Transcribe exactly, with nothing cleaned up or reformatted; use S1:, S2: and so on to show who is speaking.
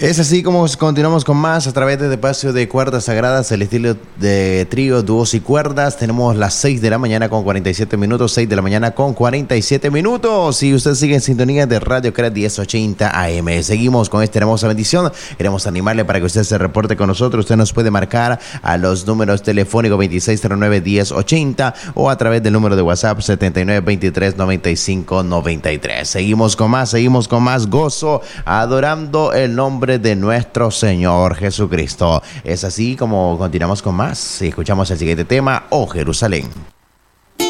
S1: Es así como continuamos con más a través de espacio de cuerdas sagradas, el estilo de trío, dúos y cuerdas. Tenemos las seis de la mañana con cuarenta y siete minutos, seis de la mañana con cuarenta y siete minutos. Y usted sigue en sintonía de Radio Crack diez ochenta A M. Seguimos con esta hermosa bendición. Queremos animarle para que usted se reporte con nosotros. Usted nos puede marcar a los números telefónicos veintiséis cero nueve, diez ochenta o a través del número de WhatsApp setenta y nueve veintitrés noventa y cinco noventa y tres. Seguimos con más, seguimos con más gozo, adorando el nombre de nuestro Señor Jesucristo. Es así como continuamos con más y escuchamos el siguiente tema, Oh Jerusalén.